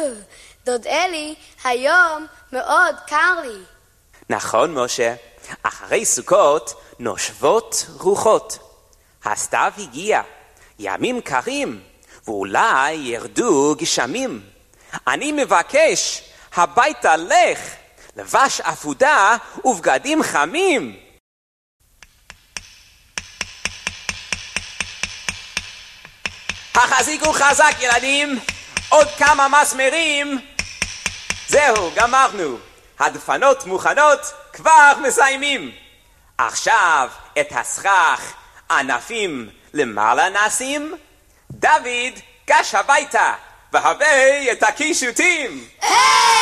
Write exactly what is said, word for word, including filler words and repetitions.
דוד אלי, היום מאוד קר לי. נכון, משה. אחרי סוכות נושבות רוחות. הסתיו הגיע, ימים קרים, ואולי ירדו גשמים. אני מבקש, הביתה לך, לבש אפודה ובגדים חמים. החזיקו חזק ילדים, עוד כמה מסמרים. זהו, גמרנו. הדפנות מוכנות, כבר מסיימים. עכשיו את הסכך ענפים למעלה נשים. דוד, גש הביתה, והבא את הקישוטים.